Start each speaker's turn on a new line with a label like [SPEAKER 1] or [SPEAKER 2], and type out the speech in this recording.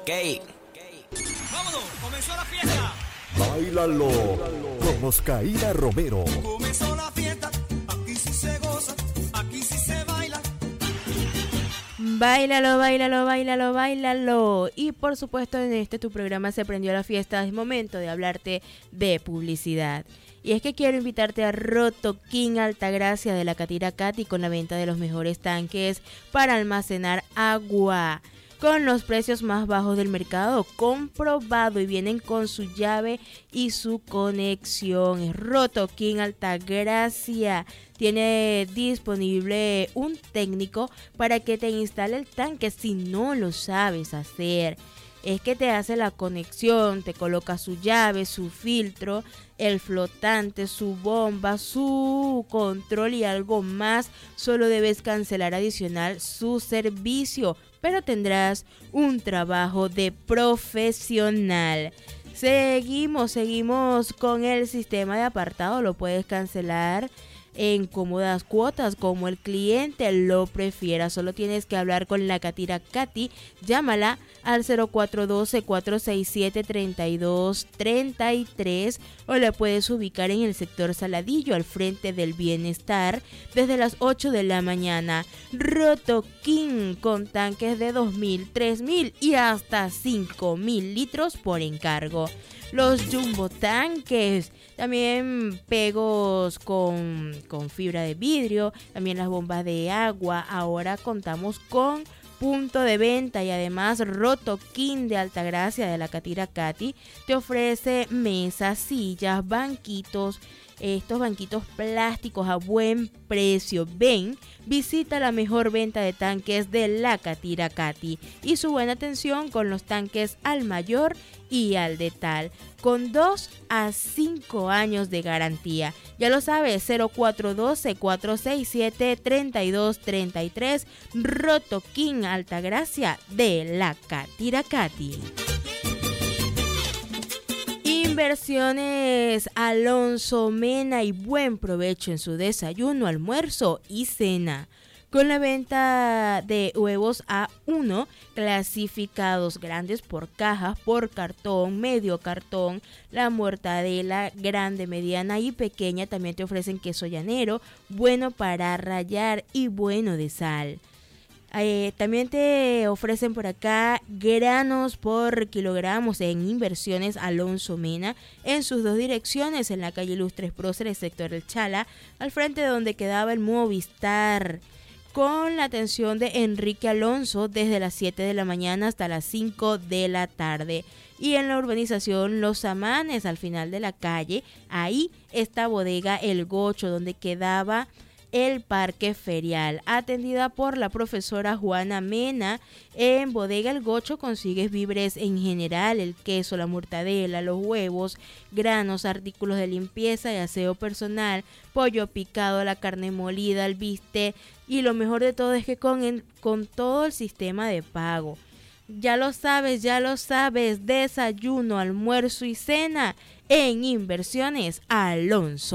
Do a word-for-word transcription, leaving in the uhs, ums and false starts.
[SPEAKER 1] Gay.
[SPEAKER 2] ¡Vámonos! ¡Comenzó la fiesta!
[SPEAKER 3] Báilalo con Oscarina Romero.
[SPEAKER 2] Comenzó la fiesta, aquí sí se goza, aquí sí se baila.
[SPEAKER 4] Báilalo, báilalo, báilalo, báilalo. Y por supuesto en este tu programa Se Prendió la Fiesta. Es momento de hablarte de publicidad. Y es que quiero invitarte a Rotoquín Altagracia de la Catira Cati con la venta de los mejores tanques para almacenar agua con los precios más bajos del mercado, comprobado, y vienen con su llave y su conexión. Es Rotoquín Altagracia. Tiene disponible un técnico para que te instale el tanque si no lo sabes hacer. Es que te hace la conexión, te coloca su llave, su filtro, el flotante, su bomba, su control y algo más. Solo debes cancelar adicional su servicio, pero tendrás un trabajo de profesional. Seguimos, seguimos con el sistema de apartado. Lo puedes cancelar en cómodas cuotas como el cliente lo prefiera. Solo tienes que hablar con la Catira Cati. Llámala al cero cuatro uno dos, cuatro seis siete, tres dos tres tres o la puedes ubicar en el sector Saladillo al frente del Bienestar desde las ocho de la mañana. Rotoquín con tanques de dos mil, tres mil y hasta cinco mil litros por encargo. Los jumbo tanques, también pegos con, con fibra de vidrio, también las bombas de agua. Ahora contamos con punto de venta y además Rotoquín de Altagracia de la Catira Cati te ofrece mesas, sillas, banquitos, estos banquitos plásticos a buen precio. Ven, visita la mejor venta de tanques de la Catira Cati y su buena atención con los tanques al mayor y al detal, con dos a cinco años de garantía. Ya lo sabes, cero cuatro uno dos, cuatro seis siete, tres dos tres tres, Rotoquín Altagracia de la Catira Cati. Inversiones Alonso Mena, y buen provecho en su desayuno, almuerzo y cena. Con la venta de huevos A uno clasificados grandes por cajas, por cartón, medio cartón, la mortadela grande, mediana y pequeña. También te ofrecen queso llanero, bueno para rallar y bueno de sal. Eh, también te ofrecen por acá granos por kilogramos en Inversiones Alonso Mena en sus dos direcciones, en la calle Ilustres Próceres, sector El Chala, al frente de donde quedaba el Movistar, con la atención de Enrique Alonso desde las siete de la mañana hasta las cinco de la tarde. Y en la urbanización Los Amanes, al final de la calle, ahí está bodega El Gocho, donde quedaba el parque ferial, atendida por la profesora Juana Mena. En bodega El Gocho consigues víveres en general, el queso, la mortadela, los huevos, granos, artículos de limpieza y aseo personal, pollo picado, la carne molida, el bistec, y lo mejor de todo es que con, el, con todo el sistema de pago. Ya lo sabes, ya lo sabes, desayuno, almuerzo y cena en Inversiones Alonso.